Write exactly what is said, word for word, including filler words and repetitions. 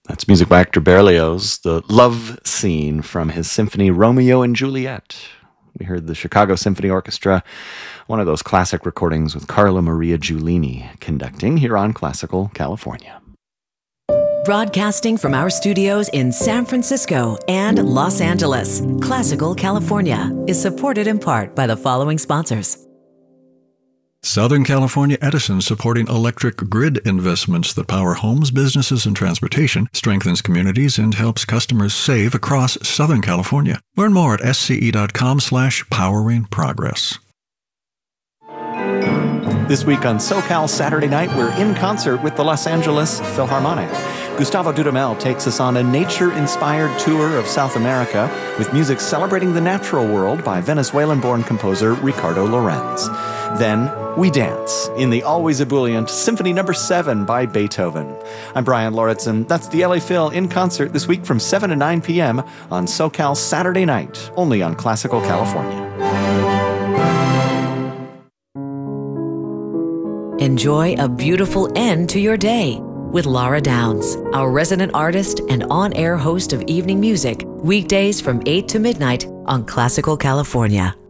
That's music by Hector Berlioz, the love scene from his symphony Romeo and Juliet. We heard the Chicago Symphony Orchestra, one of those classic recordings with Carla Maria Giulini conducting here on Classical California. Broadcasting from our studios in San Francisco and Los Angeles, Classical California is supported in part by the following sponsors. Southern California Edison, supporting electric grid investments that power homes, businesses, and transportation, strengthens communities, and helps customers save across Southern California. Learn more at sce.com slash powering progress. This week on SoCal Saturday Night, we're in concert with the Los Angeles Philharmonic. Gustavo Dudamel takes us on a nature-inspired tour of South America with music celebrating the natural world by Venezuelan-born composer Ricardo Lorenz. Then, we dance in the always ebullient Symphony Number seven by Beethoven. I'm Brian Lauritsen. That's the L A Phil in concert this week from seven to nine p.m. on SoCal Saturday Night, only on Classical California. Enjoy a beautiful end to your day with Laura Downs, our resident artist and on-air host of evening music, weekdays from eight to midnight on Classical California.